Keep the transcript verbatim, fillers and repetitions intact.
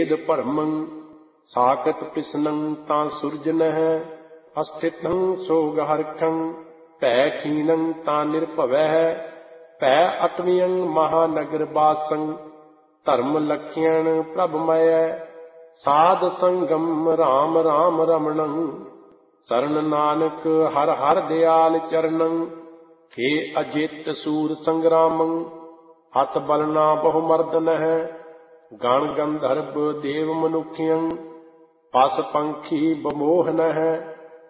ਭਰਮੰ ਸਾਕਤ ਪਿਸਨੰ ਤਾਂ ਸੁਰਜਨ ਹੈ ਅਸਥਿਤੰ ਸੋਗ ਹਰਖੰ ਭੈ ਖੀਨੰ ਤਾਂ ਨਿਰਭਵੈ ਭੈ ਅਟਵਿਯੰ ਮਹਾਨਗਰ ਬਾਸੰ ਧਰਮ ਲਖਿਅਣ ਪ੍ਰਭ ਮਯੈ ਸਾਧ ਸੰਗਮ ਰਾਮ ਰਾਮ ਰਮਣੰ ਸਰਨ ਨਾਨਕ ਹਰ ਹਰ ਦਿਆਲ ਚਰਨੰ ਖੇ ਅਜਿਤ ਸੂਰ ਸੰਗਰਾਮੰ ਹੱਥ ਬਲਨਾ ਬਹੁ ਮਰਦਨ ਹੈ ਗਣ ਗੰਧਰਵ ਦੇਵ ਮਨੁਖਿਯੰ ਪਸ ਪੰਖੀ ਬਮੋਹਨ ਹੈ